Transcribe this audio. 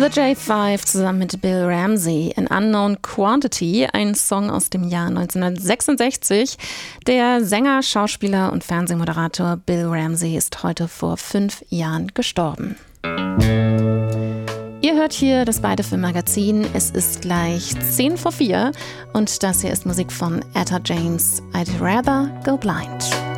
The J5 zusammen mit Bill Ramsey in Unknown Quantity, ein Song aus dem Jahr 1966. Der Sänger, Schauspieler und Fernsehmoderator Bill Ramsey ist heute vor 5 Jahren gestorben. Ihr hört hier das Beide Film-Magazin. Es ist gleich 3:10 und das hier ist Musik von Etta James. I'd rather go blind.